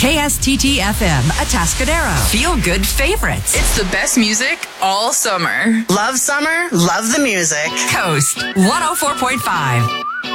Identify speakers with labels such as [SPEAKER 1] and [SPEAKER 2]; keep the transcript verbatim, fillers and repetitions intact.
[SPEAKER 1] K S T T F M, Atascadero. Feel good favorites.
[SPEAKER 2] It's the best music all summer.
[SPEAKER 3] Love summer, love the music.
[SPEAKER 1] Coast one oh four point five.